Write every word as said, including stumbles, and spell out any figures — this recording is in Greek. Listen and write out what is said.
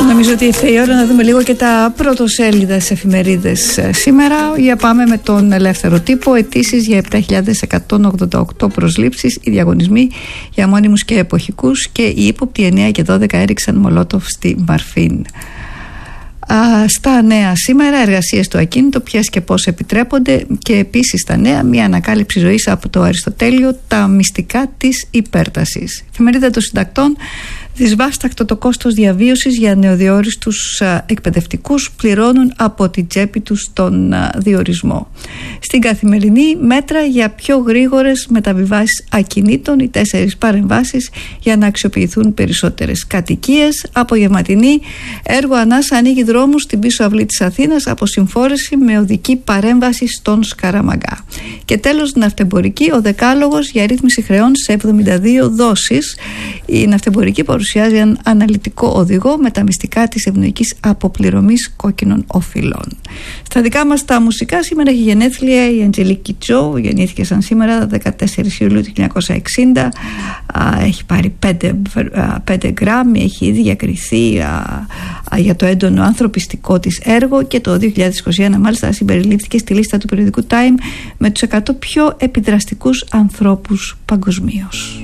Νομίζω ότι ήρθε η ώρα να δούμε λίγο και τα πρωτοσέλιδα στις εφημερίδες σήμερα. Για πάμε με τον Ελεύθερο Τύπο. Αιτήσεις για επτά χιλιάδες εκατόν ογδόντα οκτώ προσλήψεις, οι διαγωνισμοί για μόνιμους και εποχικούς και οι ύποπτοι εννέα και δώδεκα έριξαν μολότοφ στη Μαρφίν. Α, στα νέα σήμερα, εργασίες στο ακίνητο, ποιες και πώς επιτρέπονται, και επίσης στα νέα μια ανακάλυψη ζωής από το Αριστοτέλειο, τα μυστικά της υπέρτασης. Εφημερίδα των Συντακτών, δυσβάστακτο το κόστος διαβίωσης για νεοδιόριστους εκπαιδευτικούς, πληρώνουν από την τσέπη τους τον διορισμό. Στην Καθημερινή, μέτρα για πιο γρήγορες μεταβιβάσεις ακινήτων, οι τέσσερις παρεμβάσεις για να αξιοποιηθούν περισσότερες κατοικίες. Απογευματινή, έργο ανάσα ανοίγει δρόμους στην πίσω αυλή της Αθήνας από συμφόρεση με οδική παρέμβαση στον Σκαραμαγκά. Και τέλος, ναυτεμπορική, ο δεκάλογος για ρύθμιση χρεών σε εβδομήντα δύο δόσεις. Η ναυτεμπορική παρουσιάζει έναν αναλυτικό οδηγό με τα μυστικά της ευνοϊκής αποπληρωμής κόκκινων οφειλών. Στα δικά μας τα μουσικά, σήμερα έχει γενέθλια η Αντζελίκ Κιτζό, γεννήθηκε σαν σήμερα δεκατέσσερις Ιουλίου του χίλια εννιακόσια εξήντα, έχει πάρει πέντε γκράμμι, έχει ήδη διακριθεί α, α, για το έντονο ανθρωπιστικό της έργο και το δύο χιλιάδες είκοσι ένα μάλιστα συμπεριλήφθηκε στη λίστα του περιοδικού Time με τους εκατό πιο επιδραστικούς ανθρώπους παγκοσμίως.